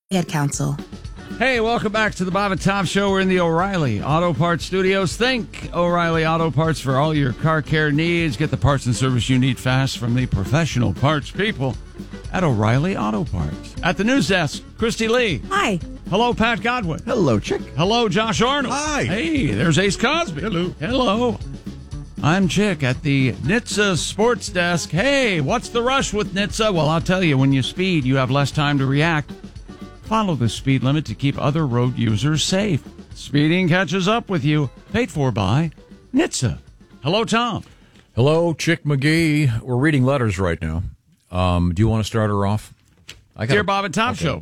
Ad Council. Hey, welcome back to the Bob and Tom Show. We're in the O'Reilly Auto Parts Studios. Think O'Reilly Auto Parts for all your car care needs. Get the parts and service you need fast from the professional parts people at O'Reilly Auto Parts. At the news desk, Christy Lee. Hi. Hello, Pat Godwin. Hello, Chick. Hello, Josh Arnold. Hi. Hey, there's Ace Cosby. Hello. Hello. I'm Chick at the NHTSA Sports Desk. Hey, what's the rush with NHTSA? Well, I'll tell you, when you speed, you have less time to react. Follow the speed limit to keep other road users safe. Speeding catches up with you. Paid for by NHTSA. Hello, Tom. Hello, Chick McGee. We're reading letters right now. Do you want to start her off? Dear Bob and Tom Show.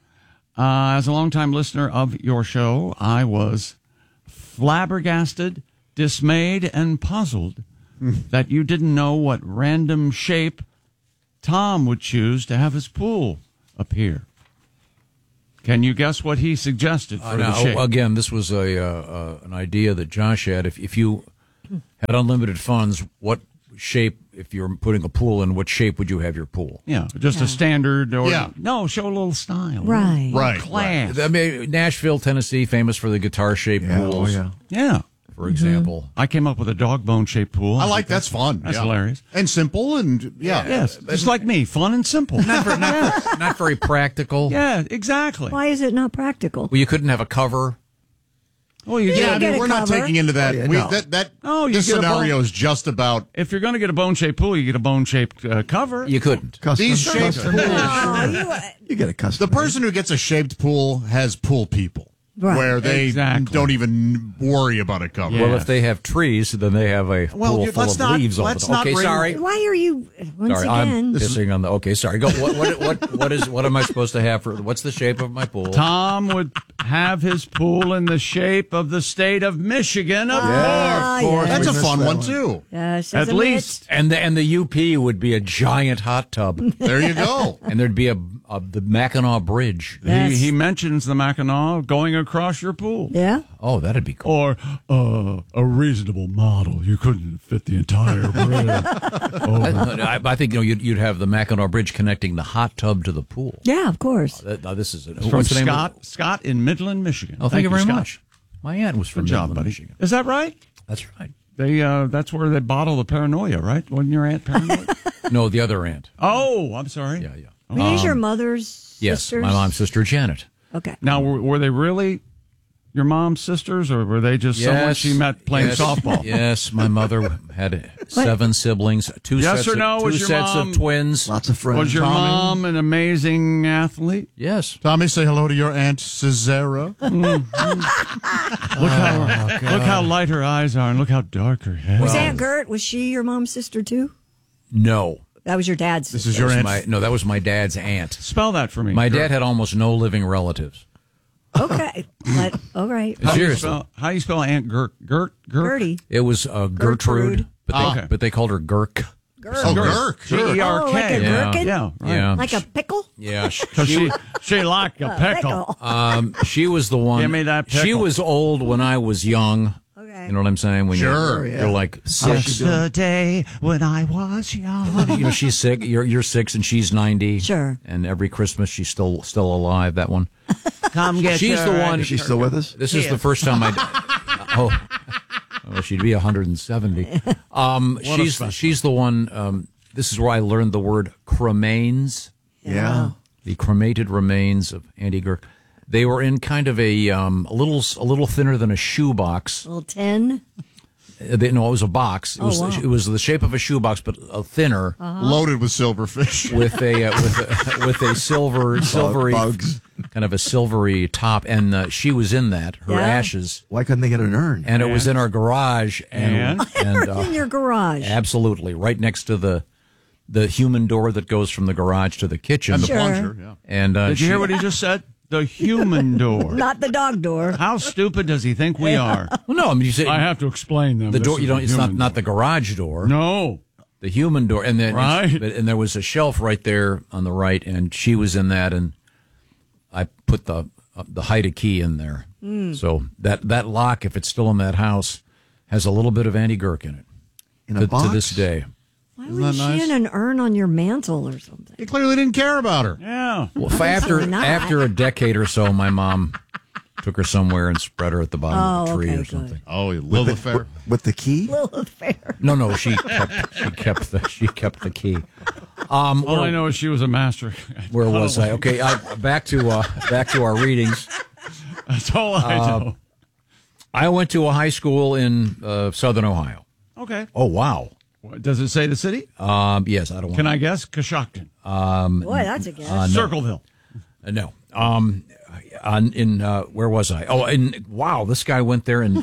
As a longtime listener of your show, I was flabbergasted, dismayed, and puzzled that you didn't know what random shape Tom would choose to have his pool appear. Can you guess what he suggested for the shape? Again, this was an idea that Josh had. If you had unlimited funds, what shape, if you're putting a pool in, what shape would you have your pool? Yeah, just a standard or... Yeah. No, show a little style. Right. Right. Class. I mean, Nashville, Tennessee, famous for the guitar-shaped pools, Yeah. for example. I came up with a dog bone shaped pool. I like that's fun. That's hilarious. And simple and Yes, just like me, fun and simple. Not very practical. Yeah, exactly. Why is it not practical? Well, you couldn't have a cover. Well, you Yeah, I just, mean, get a we're not cover. taking into that. you This get a scenario bone. is just about if you're going to get a bone shaped pool, you get a bone shaped cover. You couldn't. these shaped pools. You get a custom. The person who gets a shaped pool has pool people. Right. Where they Exactly. don't even worry about a cover. Yeah. Well, if they have trees, then they have a Well, pool full let's of not- leaves all let's the not Okay, bring- sorry. Why are you once Sorry, again? I'm pissing on the. Okay, sorry. Go. What am I supposed to have for? What's the shape of my pool? Tom would have his pool in the shape of the state of Michigan, of Ah, course. yes. That's a We missed fun that one, one. too. Yes, At as a least. And the UP would be a giant hot tub, There you go. and there'd be the Mackinac Bridge. Yes. He mentions the Mackinac going across your pool. myth. Yeah. Oh, that'd be cool. Or a reasonable model. You couldn't fit the entire bridge. I think you'd have the Mackinac Bridge connecting the hot tub to the pool. Yeah, of course. Now this is From what's the name of it? Scott in Midland, Michigan. Oh, thank you very Scott. much. My aunt was from Good job, Midland, buddy. Michigan. Is that right? That's right. That's where they bottle the paranoia, right? Wasn't your aunt paranoid? No, the other aunt. Oh, I'm sorry. Yeah, yeah. Are these your mother's Yes, sisters? my mom's sister Janet. Okay. Now, were they really your mom's sisters, or were they just someone she met playing softball? Yes, my mother had 7 siblings. Two Yes sets or no, of, was two your sets mom- of twins. Lots of friends. Was your Tommy? mom an amazing athlete? Yes. Tommy, say hello to your Aunt Cesara. Look how light her eyes are, and look how dark her head. Was Aunt Gert, was she your mom's sister too? No. That was your dad's This sister. is your aunt. That was my dad's aunt. Spell that for me. My dad had almost no living relatives. Okay. But, all right. Seriously. How do you spell Aunt Gert? Gertie. It was Gertrude, Gertrude. but they called her Gurk. Oh, Gurk. G-E-R-K. Oh, like a Yeah. gherkin? Yeah, right. Yeah. Like a pickle? Yeah. So she liked a pickle. She was the one. Give me that pickle. She was old when I was young. Okay. You know what I'm saying? When Sure, you're like 6. Yesterday when I was young. You know, she's sick. You're 6 and she's 90. Sure. And every Christmas she's still alive. That one. Come get She's the one. Is she still with us? This is the first time well, she'd be 170. She's the one. This is where I learned the word cremains. Yeah. The cremated remains of Andy Gurk. They were in kind of a little thinner than a shoebox. Little 10. No, it was a box. It was wow. it was the shape of a shoebox, but thinner, Loaded with silverfish. with a silvery Bugs. kind of a silvery top, and she was in that. Her Yeah. ashes, Why couldn't they get an urn? and it was in our garage, And? In your garage. absolutely right next to the human door that goes from the garage to the kitchen. And the Sure. plunger, yeah. And Did you hear what he just said? The human door. Not the dog door. How stupid does he think we are? Well, no, I mean you say I have to explain them. the This door. is You don't. the It's not human the garage door. door. No. The human door, and then Right. and there was a shelf right there on the right, and she was in that, and I put the Haida key in there. So that lock, if it's still in that house, has a little bit of Andy Gurk in it In a box? to this day. Why Isn't would that she nice? in an urn on your mantle or something? He clearly didn't care about her. Yeah. Well, after not. after a decade or so, my mom took her somewhere and spread her at the bottom of a tree okay, or something. good. Oh, Lilith Fair. With the key? Lilith Fair. No, she kept the key. All I know is she was a master. Where was I? Okay, back to our readings. That's all I know. I went to a high school in Southern Ohio. Okay. Oh wow. What, does it say the city? Yes, I don't want. Can I guess? Coshocton. Boy, that's a guess. Circleville. No. Where was I? Oh, wow, this guy went there in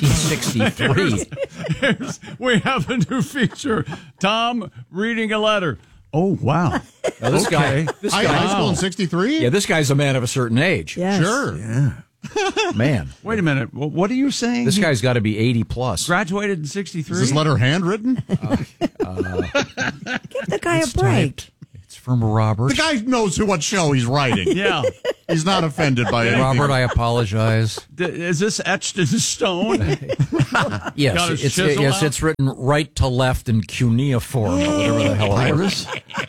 1963. We have a new feature. Tom reading a letter. Oh, wow. Now, this guy, High school in 63? yeah, this guy's a man of a certain age. Yes. Sure. Yeah. Man, Wait a minute. What are you saying? this guy's got to be 80 plus. graduated in 63? Is this letter handwritten? Give the guy a break. It's from Robert. The guy knows what show he's writing. Yeah. He's not offended by anything. Robert, I apologize. Is this etched in stone? Got Yes, his chisel out? it's written right to left in cuneiform or whatever the hell it was.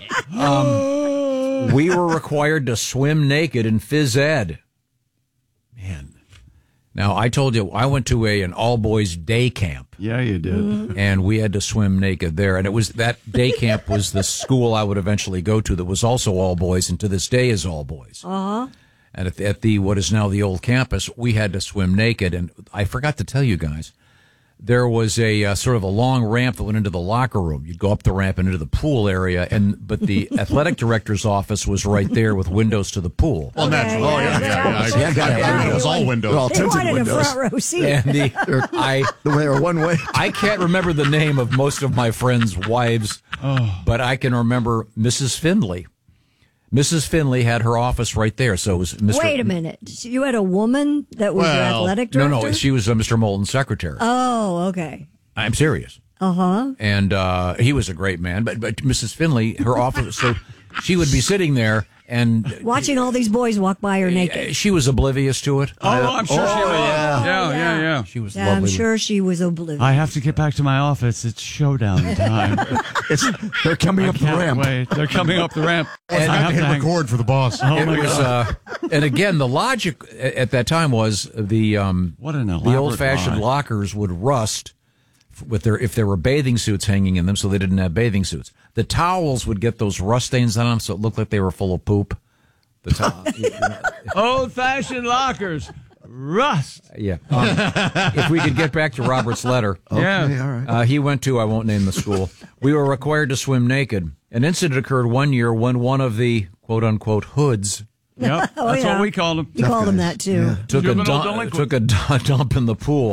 Papyrus? We were required to swim naked in phys ed. Man. Now, I told you, I went to an all-boys day camp, Yeah, you did. and we had to swim naked there. And it was that day camp was the school I would eventually go to that was also all boys, and to this day is all boys. Uh-huh. And at the what is now the old campus, we had to swim naked. And I forgot to tell you guys, there was a sort of a long ramp that went into the locker room. You'd go up the ramp and into the pool area, but the athletic director's office was right there with windows to the pool. Well, naturally. yeah, Oh, yeah. Yeah, gotta have It was all They're windows. all They tinted wanted a windows. front row seat. And The way or one way. I can't remember the name of most of my friends' wives, but I can remember Mrs. Findlay. Mrs. Findlay had her office right there, so it was Mr. Wait a minute. So you had a woman that was your Well, athletic No, director? no, she was Mr. Moulton's secretary. Oh, okay. I'm serious. Uh-huh. And he was a great man, but Mrs. Findlay, her office, so she would be sitting there and Watching all these boys walk by her naked. she was oblivious to it. Oh, I'm sure she was. yeah. Yeah. She was Yeah, I'm lovely. sure she was oblivious. I have to get back to my office. It's showdown time. They're coming up the Can't ramp. wait. They're coming up the ramp. And I I have have to to hit hang. record for the boss. Oh, It my was, God. and again, the logic at that time was the What an the elaborate old-fashioned lie. lockers would rust if there were bathing suits hanging in them, so they didn't have bathing suits. The towels would get those rust stains on them, so it looked like they were full of poop. The towel, Old-fashioned lockers. Rust. yeah. If we could get back to Robert's letter. Yeah. Okay, all right. He went to, I won't name the school. We were required to swim naked. An incident occurred one year when one of the quote-unquote hoods Yep. Oh, That's yeah. what we called them. You called him that, too. took Juvenile delinquent. a dump in the pool.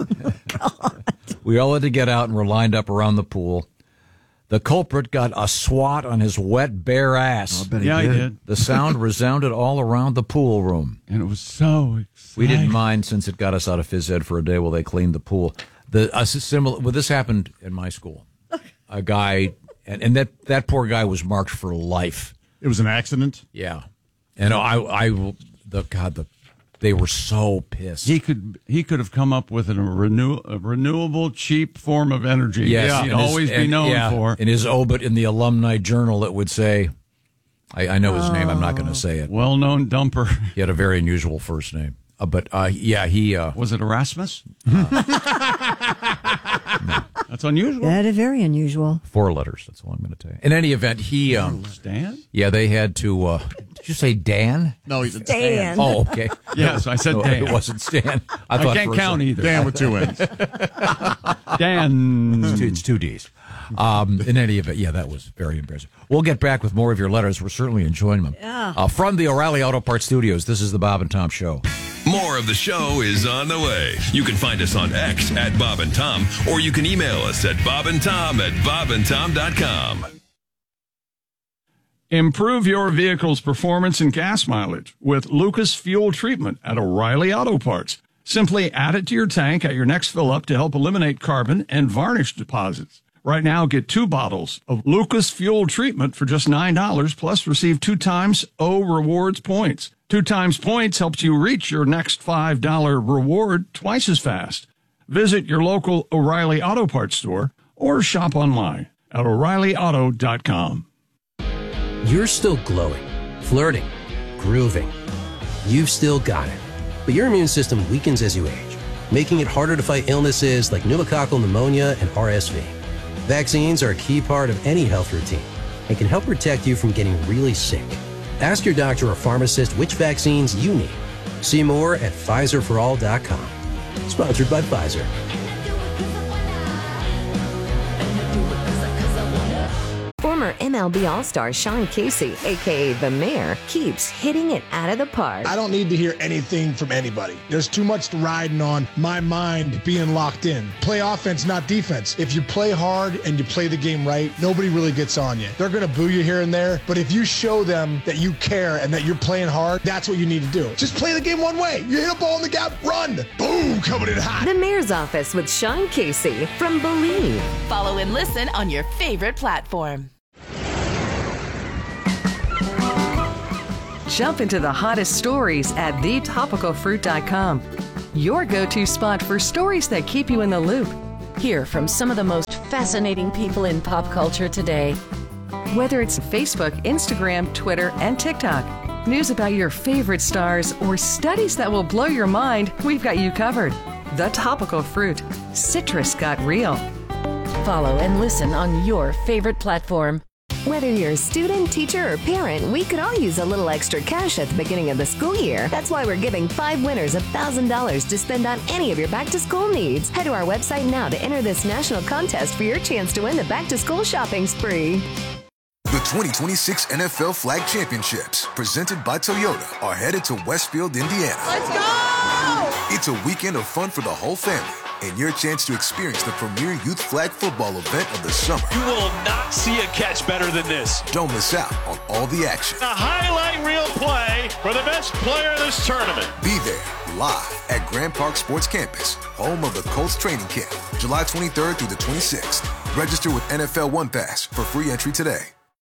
We all had to get out and were lined up around the pool. The culprit got a swat on his wet, bare ass. I bet Yeah, he did. The sound resounded all around the pool room. And it was so exciting. We didn't mind since it got us out of phys ed for a day while they cleaned the pool. This happened in my school. A guy, and that poor guy was marked for life. It was an accident. Yeah, and they were so pissed. He could have come up with a renewable, cheap form of energy. Yes, he'd and his- always be and- known yeah, for. in his obit in the alumni journal, it would say, I know his name. I'm not going to say it. Well-known dumper. He had a very unusual first name, he. Was it Erasmus? That's unusual. That is very unusual. 4 letters. That's all I'm going to tell you. In any event, he. Stan? Yeah, they had to. Did you say Dan? No, he's Dan. Oh, okay. Yes, I said No, Dan. it wasn't Stan. I thought can't for a count second- either. Dan with 2 N's. Dan. It's 2 D's. In any event, yeah, that was very embarrassing. We'll get back with more of your letters. We're certainly enjoying them. Yeah. From the O'Reilly Auto Parts Studios, this is the Bob and Tom Show. More of the show is on the way. You can find us on X at Bob and Tom, or you can email us at bobandtom@bobandtom.com. Improve your vehicle's performance and gas mileage with Lucas Fuel Treatment at O'Reilly Auto Parts. Simply add it to your tank at your next fill-up to help eliminate carbon and varnish deposits. Right now, get 2 bottles of Lucas Fuel Treatment for just $9, plus receive 2 times O Rewards points. 2 times points helps you reach your next $5 reward twice as fast. Visit your local O'Reilly Auto Parts store or shop online. at O'ReillyAuto.com. You're still glowing, flirting, grooving. You've still got it. But your immune system weakens as you age, making it harder to fight illnesses like pneumococcal pneumonia and RSV. Vaccines are a key part of any health routine and can help protect you from getting really sick. Ask your doctor or pharmacist which vaccines you need. See more at PfizerForAll.com. Sponsored by Pfizer. Former MLB All-Star Sean Casey, a.k.a. The Mayor, keeps hitting it out of the park. I don't need to hear anything from anybody. There's too much riding on my mind being locked in. Play offense, not defense. If you play hard and you play the game right, nobody really gets on you. They're going to boo you here and there, but if you show them that you care and that you're playing hard, that's what you need to do. Just play the game one way. You hit a ball in the gap, run. Boom, coming in hot. The Mayor's Office with Sean Casey from Believe. Follow and listen on your favorite platform. Jump into the hottest stories at thetopicalfruit.com. Your go-to spot for stories that keep you in the loop. Hear from some of the most fascinating people in pop culture today. Whether it's Facebook, Instagram, Twitter, and TikTok, news about your favorite stars, or studies that will blow your mind, we've got you covered. The Topical Fruit. Citrus got real. Follow and listen on your favorite platform. Whether you're a student, teacher, or parent, we could all use a little extra cash at the beginning of the school year. That's why we're giving 5 winners $1,000 to spend on any of your back-to-school needs. Head to our website now to enter this national contest for your chance to win the back-to-school shopping spree. The 2026 NFL Flag Championships, presented by Toyota, are headed to Westfield, Indiana. Let's go! It's a weekend of fun for the whole family and your chance to experience the premier youth flag football event of the summer. You will not see a catch better than this. Don't miss out on all the action. A highlight reel play for the best player in this tournament. Be there live at Grand Park Sports Campus, home of the Colts training camp, July 23rd through the 26th. Register with NFL One Pass for free entry today.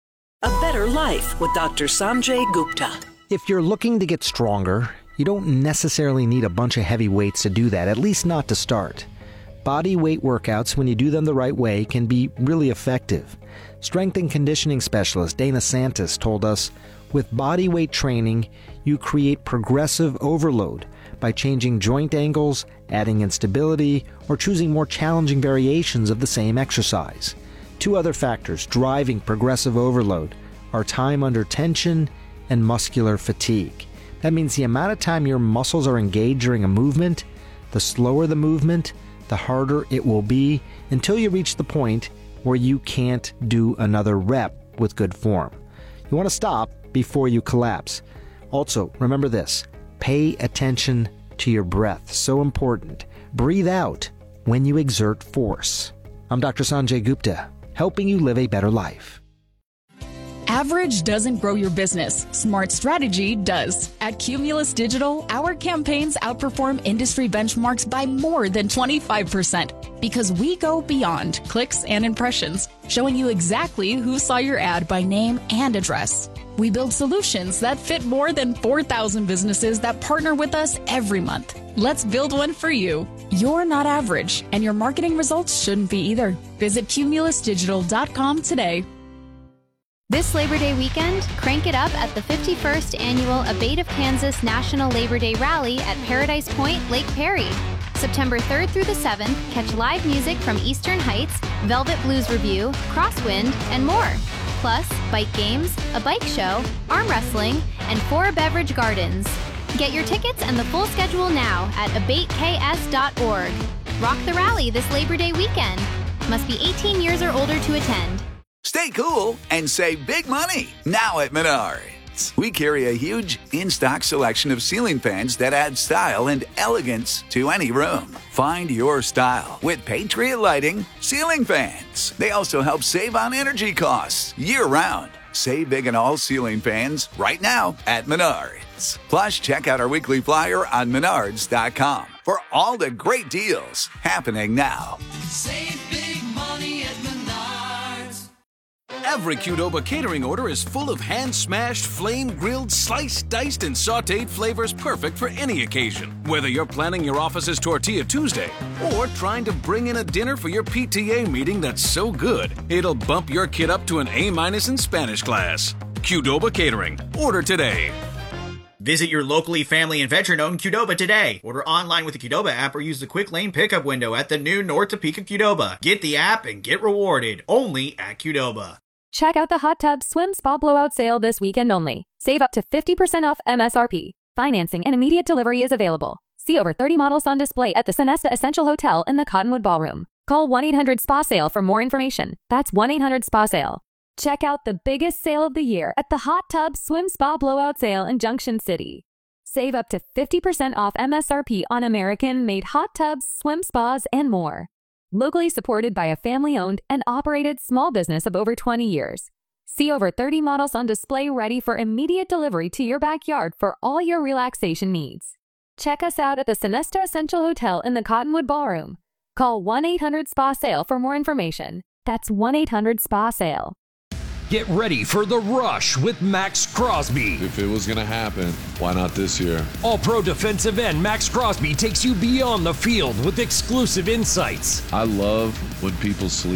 A better life with Dr. Sanjay Gupta. If you're looking to get stronger, you don't necessarily need a bunch of heavy weights to do that, at least not to start. Body weight workouts, when you do them the right way, can be really effective. Strength and conditioning specialist Dana Santos told us, with body weight training, you create progressive overload by changing joint angles, adding instability, or choosing more challenging variations of the same exercise. 2 other factors driving progressive overload are time under tension and muscular fatigue. That means the amount of time your muscles are engaged during a movement, the slower the movement, the harder it will be until you reach the point where you can't do another rep with good form. You want to stop before you collapse. Also, remember this, pay attention to your breath. So important. Breathe out when you exert force. I'm Dr. Sanjay Gupta, helping you live a better life. Average doesn't grow your business. Smart strategy does. At Cumulus Digital, our campaigns outperform industry benchmarks by more than 25% because we go beyond clicks and impressions, showing you exactly who saw your ad by name and address. We build solutions that fit more than 4,000 businesses that partner with us every month. Let's build one for you. You're not average, and your marketing results shouldn't be either. Visit cumulusdigital.com today. This Labor Day weekend, crank it up at the 51st Annual Abate of Kansas National Labor Day Rally at Paradise Point, Lake Perry. September 3rd through the 7th, catch live music from Eastern Heights, Velvet Blues Review, Crosswind, and more. Plus, bike games, a bike show, arm wrestling, and 4 beverage gardens. Get your tickets and the full schedule now at abateks.org. Rock the rally this Labor Day weekend. Must be 18 years or older to attend. Stay cool and save big money now at Menards. We carry a huge in-stock selection of ceiling fans that add style and elegance to any room. Find your style with Patriot Lighting ceiling fans. They also help save on energy costs year-round. Save big on all ceiling fans right now at Menards. Plus, check out our weekly flyer on Menards.com for all the great deals happening now. Save big money at Menards. Every Qdoba catering order is full of hand-smashed, flame-grilled, sliced, diced, and sautéed flavors perfect for any occasion. Whether you're planning your office's Tortilla Tuesday or trying to bring in a dinner for your PTA meeting that's so good, it'll bump your kid up to an A- in Spanish class. Qdoba Catering. Order today. Visit your locally family and veteran-owned Qdoba today. Order online with the Qdoba app or use the quick lane pickup window at the new North Topeka Qdoba. Get the app and get rewarded only at Qdoba. Check out the Hot Tub Swim Spa Blowout Sale this weekend only. Save up to 50% off MSRP. Financing and immediate delivery is available. See over 30 models on display at the Sonesta Essential Hotel in the Cottonwood Ballroom. Call 1-800-SPA-SALE for more information. That's 1-800-SPA-SALE. Check out the biggest sale of the year at the Hot Tub Swim Spa Blowout Sale in Junction City. Save up to 50% off MSRP on American-made hot tubs, swim spas, and more. Locally supported by a family-owned and operated small business of over 20 years. See over 30 models on display ready for immediate delivery to your backyard for all your relaxation needs. Check us out at the Sonesta Essential Hotel in the Cottonwood Ballroom. Call 1-800-SPA-SALE for more information. That's 1-800-SPA-SALE. Get ready for the rush with Max Crosby. If it was going to happen, why not this year? All-Pro defensive end Max Crosby takes you beyond the field with exclusive insights. I love when people sleep.